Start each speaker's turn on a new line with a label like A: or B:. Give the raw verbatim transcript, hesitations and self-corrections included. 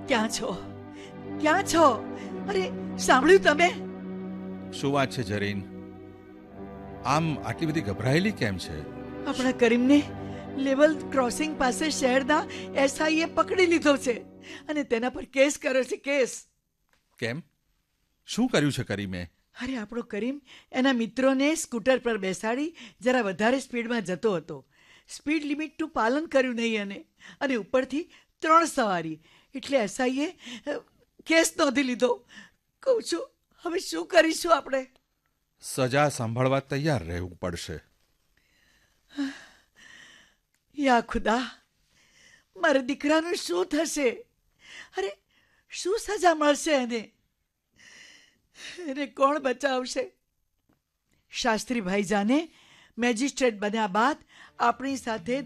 A: ક્યાં છો? ક્યાં છો? અરે સાંભળ્યું તમે?
B: શું વાત છે જરીન? આમ આટલી બધી ગભરાયેલી કેમ છે?
A: આપણા કરીમને લેવલ ક્રોસિંગ પાસે શહેરના એસઆઈએ પકડી લીધો છે અને તેના પર કેસ કર્યો છે. કેસ.
B: કેમ? શું કર્યું છે કરીમે?
A: અરે આપણો કરીમ એના મિત્રોને સ્કૂટર પર બેસાડી જરા વધારે સ્પીડમાં જતો હતો. સ્પીડ લિમિટનું પાલન કર્યું નહીં અને અને ઉપરથી ત્રણ સવારી, એટલે એસઆઈએ કેસ નોંધી લીધો. કહું છું, હવે શું કરીશું આપણે?
B: સજા સાંભળવા તૈયાર રહેવું પડશે.
A: યા ખુદા, મારા દીકરાનું શું થશે? અરે શું સજા મળશે એને? એને કોણ બચાવશે? શાસ્ત્રી ભાઈજાને મેજિસ્ટ્રેટ બન્યા બાદ આપણી સાથે